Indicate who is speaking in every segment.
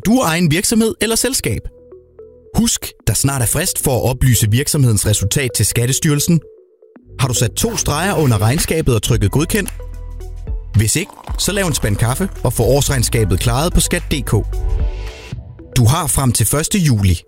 Speaker 1: du egen virksomhed eller selskab? Husk, der snart er frist for at oplyse virksomhedens resultat til Skattestyrelsen. Har du sat 2 streger under regnskabet og trykket godkendt? Hvis ikke, så lav en spand kaffe og få årsregnskabet klaret på skat.dk. Du har frem til 1. juli.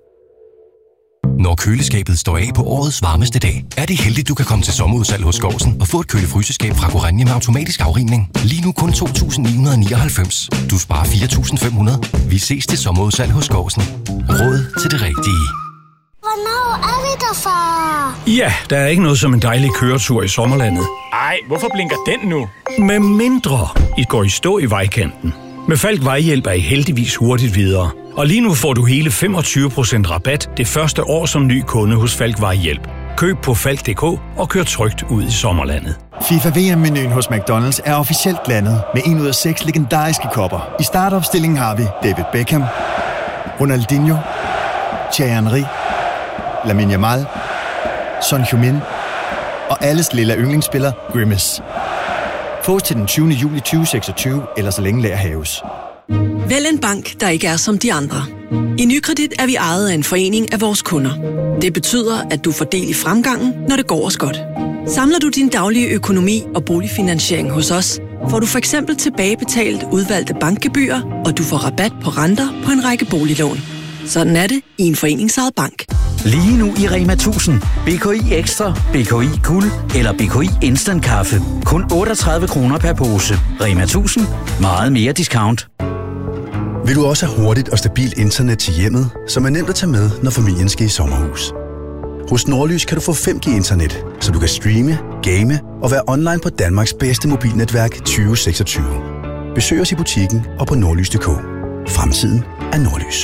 Speaker 2: Når køleskabet står af på årets varmeste dag, er det heldigt, du kan komme til sommerudsalg hos Skovsen og få et kølefryseskab fra Goranje med automatisk afrivning. Lige nu kun 2.999. Du sparer 4.500. Vi ses til sommerudsalg hos Skovsen. Råd til det rigtige.
Speaker 3: Hvornår er vi der, far?
Speaker 4: Ja, der er ikke noget som en dejlig køretur i sommerlandet.
Speaker 5: Ej, hvorfor blinker den nu?
Speaker 4: Med mindre I går i stå i vejkanten. Med Falck Vejhjælp er I heldigvis hurtigt videre. Og lige nu får du hele 25% rabat det første år som ny kunde hos Falck Vejhjælp. Køb på Falck.dk og kør trygt ud i sommerlandet.
Speaker 6: FIFA VM-menuen hos McDonald's er officielt landet med 1 ud af 6 legendariske kopper. I startopstillingen har vi David Beckham, Ronaldinho, Thierry Henry, Lamine Yamal, Son Heung-min og alles lille yndlingsspiller Grimace. Fås til den 20. juli 2026, eller så længe lager haves.
Speaker 7: Vælg en bank, der ikke er som de andre. I Nykredit er vi ejet af en forening af vores kunder. Det betyder, at du får del i fremgangen, når det går os godt. Samler du din daglige økonomi og boligfinansiering hos os, får du for eksempel tilbagebetalt udvalgte bankgebyrer, og du får rabat på renter på en række boliglån. Sådan er det i en foreningsejet bank.
Speaker 8: Lige nu i Rema 1000. BKI Ekstra, BKI Guld eller BKI Instant Kaffe. Kun 38 kroner per pose. Rema 1000. Meget mere discount.
Speaker 9: Vil du også have hurtigt og stabilt internet til hjemmet, som er nemt at tage med, når familien skal i sommerhus? Hos Nordlys kan du få 5G-internet, så du kan streame, game og være online på Danmarks bedste mobilnetværk 2026. Besøg os i butikken og på nordlys.dk. Fremtiden er Nordlys.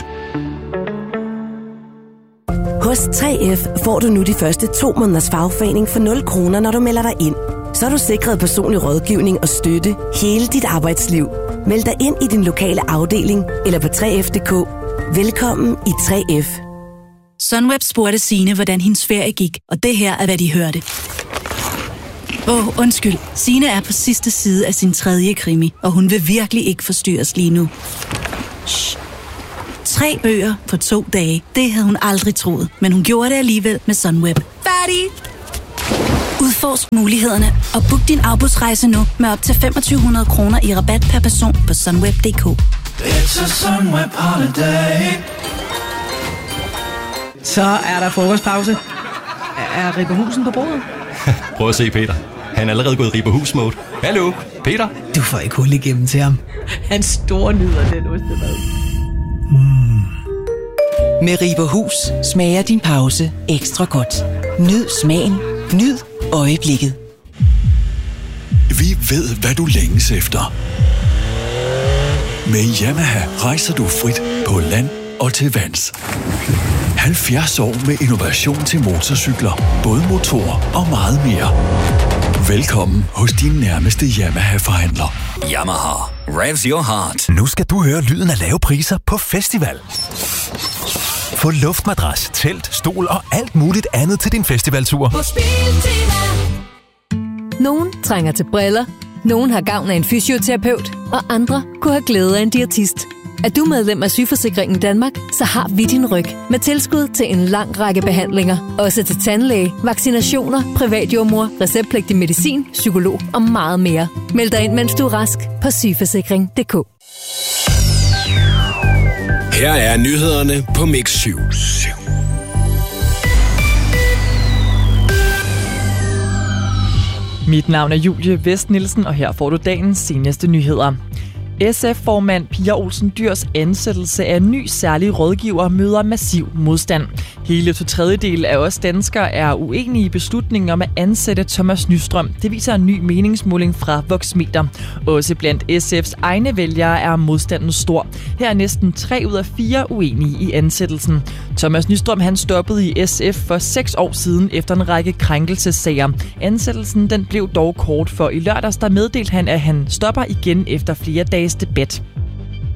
Speaker 10: Hos 3F får du nu de første 2 måneders fagforening for 0 kroner, når du melder dig ind. Så er du sikret personlig rådgivning og støtte hele dit arbejdsliv. Meld dig ind i din lokale afdeling eller på 3F.dk. Velkommen i 3F.
Speaker 11: Sunweb spurgte Signe, hvordan hendes ferie gik, og det her er, hvad de hørte. Undskyld. Signe er på sidste side af sin 3. krimi, og hun vil virkelig ikke forstyrres lige nu. Shh. 3 bøger på 2 dage. Det havde hun aldrig troet, men hun gjorde det alligevel med Sunweb. Færdig! Udforsk mulighederne og book din afbudsrejse nu med op til 2.500 kroner i rabat per person på sunweb.dk.
Speaker 12: It's a Sunweb holiday.
Speaker 13: Så er der frokostpause. Er Ribberhusen på bordet?
Speaker 2: Prøv at se, Peter. Han er allerede gået i Ribberhus-mode. Hallo, Peter?
Speaker 13: Du får ikke hul igennem til ham. Han store nyder den ostemad.
Speaker 14: Med Ribberhus smager din pause ekstra godt. Nyd smagen. Nyd øjeblikket.
Speaker 15: Vi ved, hvad du længes efter. Med Yamaha rejser du frit på land og til vands. 70 år med innovation til motorcykler, både motor og meget mere. Velkommen hos din nærmeste Yamaha-forhandler.
Speaker 16: Yamaha. Revs your heart.
Speaker 17: Nu skal du høre lyden af lave priser på festival. Få luftmadras, telt, stol og alt muligt andet til din festivaltur.
Speaker 18: Nogen trænger til briller, nogen har gavn af en fysioterapeut, og andre kunne have glæde af en diætist. Er du medlem af Sygeforsikringen Danmark, så har vi din ryg med tilskud til en lang række behandlinger. Også til tandlæge, vaccinationer, privatjordmor, receptpligtig medicin, psykolog og meget mere. Meld dig ind, mens du er rask på sygeforsikring.dk.
Speaker 19: Her er nyhederne på Mix 7.
Speaker 20: Mit navn er Julie Vest Nielsen, og her får du dagens seneste nyheder. SF-formand Pia Olsen Dyhrs ansættelse af en ny særlig rådgiver møder massiv modstand. Hele 2/3 af os danskere er uenige i beslutningen om at ansætte Thomas Nystrøm. Det viser en ny meningsmåling fra Voxmeter. Også blandt SF's egne vælgere er modstanden stor. Her er næsten 3 ud af 4 uenige i ansættelsen. Thomas Nystrøm han stoppede i SF for 6 år siden efter en række krænkelsessager. Ansættelsen den blev dog kort, for i lørdags der meddelte han, at han stopper igen efter flere dages debat.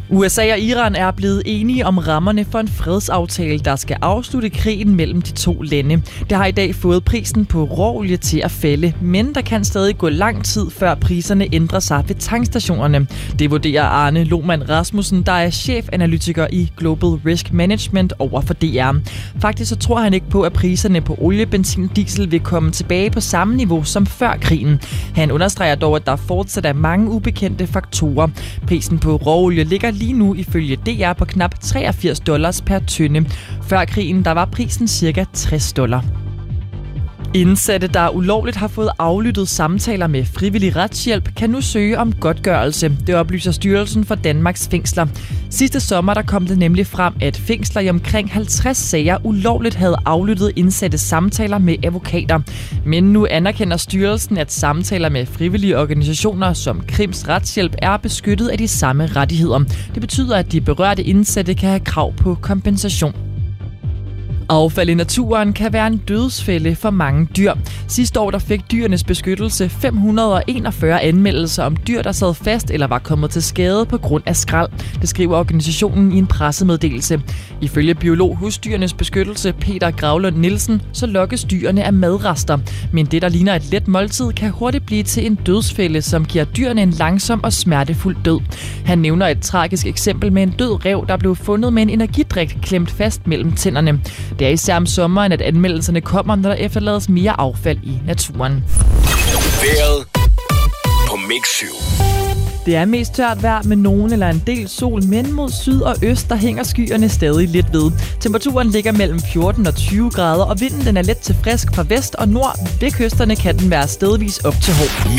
Speaker 20: USA og Iran er blevet enige om rammerne for en fredsaftale, der skal afslutte krigen mellem de to lande. Det har i dag fået prisen på råolie til at falde, men der kan stadig gå lang tid, før priserne ændrer sig ved tankstationerne. Det vurderer Arne Lohmann Rasmussen, der er chefanalytiker i Global Risk Management over for DR. Faktisk så tror han ikke på, at priserne på olie, benzin og diesel vil komme tilbage på samme niveau som før krigen. Han understreger dog, at der fortsat er mange ubekendte faktorer. Prisen på råolie ligger lige nu ifølge DR på knap $83 per tønde. Før krigen der var prisen ca. $60. Indsatte, der ulovligt har fået aflyttet samtaler med frivillig retshjælp, kan nu søge om godtgørelse. Det oplyser Styrelsen for Danmarks Fængsler. Sidste sommer der kom det nemlig frem, at fængsler i omkring 50 sager ulovligt havde aflyttet indsatte samtaler med advokater. Men nu anerkender styrelsen, at samtaler med frivillige organisationer som Krims Retshjælp er beskyttet af de samme rettigheder. Det betyder, at de berørte indsatte kan have krav på kompensation. Affald i naturen kan være en dødsfælde for mange dyr. Sidste år der fik Dyrenes Beskyttelse 541 anmeldelser om dyr, der sad fast eller var kommet til skade på grund af skrald. Det skriver organisationen i en pressemeddelelse. Ifølge biolog hos Dyrenes Beskyttelse Peter Gravlund Nielsen, så lokkes dyrene af madrester. Men det, der ligner et let måltid, kan hurtigt blive til en dødsfælde, som giver dyrene en langsom og smertefuld død. Han nævner et tragisk eksempel med en død ræv, der blev fundet med en energidrik klemt fast mellem tænderne. Det er især om sommeren, at anmeldelserne kommer, når der efterlades mere affald i naturen.
Speaker 19: Vejret på Mix 7.
Speaker 20: Det er mest tørt vejr med nogen eller en del sol, men mod syd og øst, der hænger skyerne stadig lidt ved. Temperaturen ligger mellem 14 og 20 grader, og vinden den er let til frisk fra vest og nord. Ved kysterne kan den være stedvis op til hård.